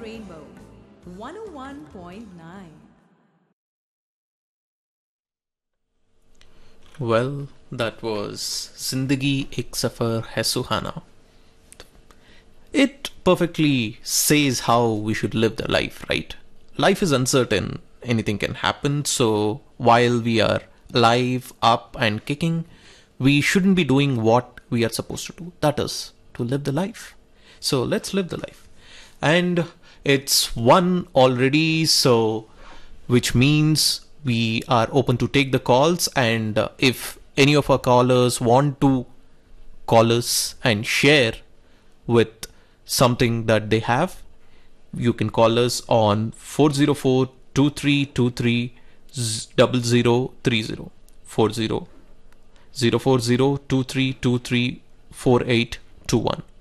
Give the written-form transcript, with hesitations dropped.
Rainbow 101.9. Well, that was Zindagi Ek Safar Hai Suhana. It perfectly says how we should live the life, right? Life is uncertain, anything can happen, so while we are alive, up, and kicking, we shouldn't be doing what we are supposed to do. That is, to live the life. So let's live the life. And it's one already, so which means we are open to take the calls. And if any of our callers want to call us and share with something that they have, you can call us on 404 2323 0030 40 040 2323 4821.